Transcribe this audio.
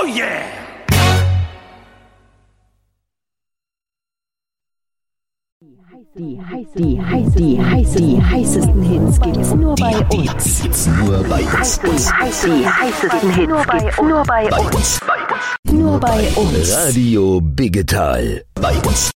Oh yeah! Die heißesten Hits gibt's nur bei uns. Die heißesten Hits gibt's nur bei uns. Nur bei uns. Radio Biggetal. Bei uns.